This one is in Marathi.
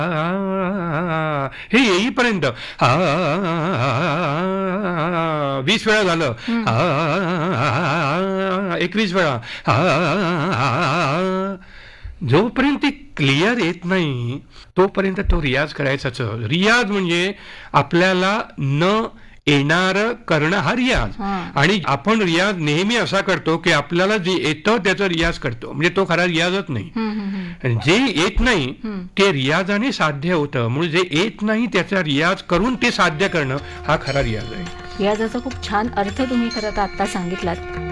हे येईपर्यंत 20 वेळा झालं, 21 वेळा, जोपर्यंत ती क्लिअर येत नाही तोपर्यंत तो रियाज करायचाच. रियाज म्हणजे आपल्याला न येणार करणं हा रियाज. आणि आपण रियाज नेहमी असा करतो की आपल्याला जे येतं त्याचा रियाज करतो, म्हणजे तो खरा रियाजच नाही. जे येत नाही ते रियाजाने साध्य होतं, म्हणून जे येत नाही त्याचा रियाज करून ते साध्य करणं हा खरा रियाज आहे. रियाजाचा खूप छान अर्थ तुम्ही खरं तर आत्ता सांगितलात.